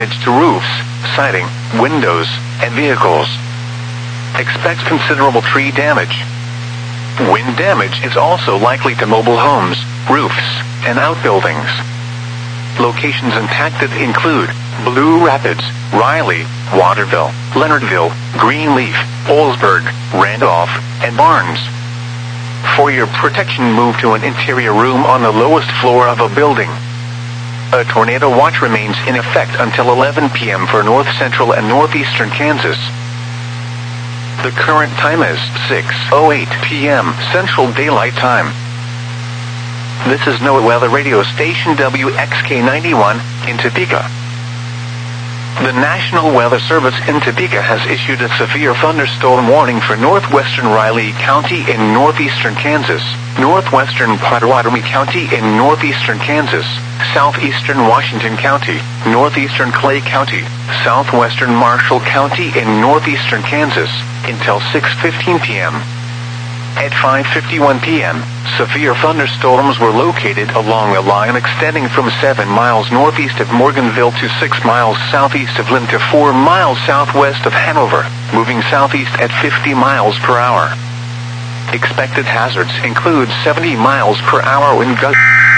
to roofs, siding, windows, and vehicles. Expect considerable tree damage. Wind damage is also likely to mobile homes, roofs, and outbuildings. Locations impacted include Blue Rapids, Riley, Waterville, Leonardville, Greenleaf, Oldsburg, Randolph, and Barnes. For your protection, move to an interior room on the lowest floor of a building. A tornado watch remains in effect until 11 p.m. for north central and northeastern Kansas. The current time is 6:08 p.m. Central Daylight Time. This is NOAA Weather Radio Station WXK91 in Topeka. The National Weather Service in Topeka has issued a severe thunderstorm warning for northwestern Riley County in northeastern Kansas, northwestern Pottawatomie County in northeastern Kansas, southeastern Washington County, northeastern Clay County, southwestern Marshall County in northeastern Kansas, until 6:15 p.m. At 5:51 p.m., severe thunderstorms were located along a line extending from 7 miles northeast of Morganville to 6 miles southeast of Lynn to 4 miles southwest of Hanover, moving southeast at 50 miles per hour. Expected hazards include 70 miles per hour wind gusts.